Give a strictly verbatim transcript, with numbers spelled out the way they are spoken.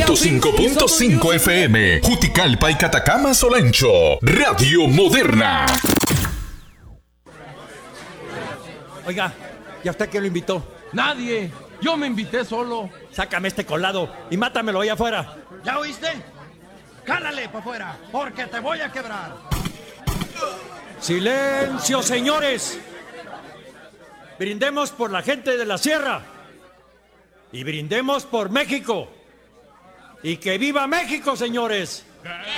ciento cinco punto cinco F M, Juticalpa y Catacama, Solancho. Radio Moderna. Oiga, ¿y a usted quién lo invitó? Nadie. Yo me invité solo. Sácame este colado y mátamelo ahí afuera. ¿Ya oíste? Cálale para afuera, porque te voy a quebrar. ¡Silencio, señores! Brindemos por la gente de la sierra. Y brindemos por México. ¡Y que viva México, señores!